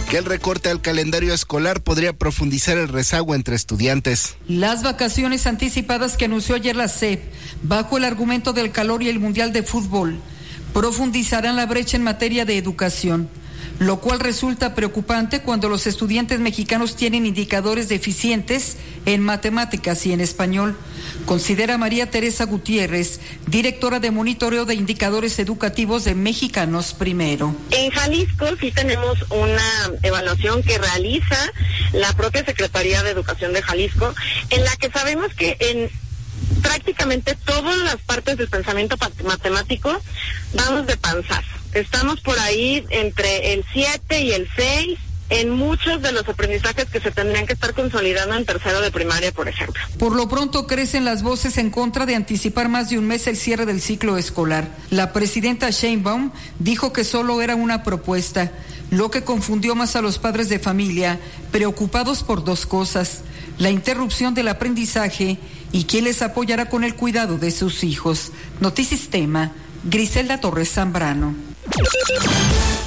que el recorte al calendario escolar podría profundizar el rezago entre estudiantes. Las vacaciones anticipadas que anunció ayer la SEP, bajo el argumento del calor y el Mundial de Fútbol, profundizarán la brecha en materia de educación, lo cual resulta preocupante cuando los estudiantes mexicanos tienen indicadores deficientes en matemáticas y en español, considera María Teresa Gutiérrez, directora de monitoreo de indicadores educativos de Mexicanos Primero. En Jalisco sí tenemos una evaluación que realiza la propia Secretaría de Educación de Jalisco, en la que sabemos que en prácticamente todas las partes del pensamiento matemático vamos de panzazo. Estamos por ahí entre el 7 y el 6 en muchos de los aprendizajes que se tendrían que estar consolidando en tercero de primaria, por ejemplo. Por lo pronto crecen las voces en contra de anticipar más de un mes el cierre del ciclo escolar. La presidenta Sheinbaum dijo que solo era una propuesta, lo que confundió más a los padres de familia, preocupados por dos cosas: la interrupción del aprendizaje y quién les apoyará con el cuidado de sus hijos. Notisistema, Griselda Torres Zambrano.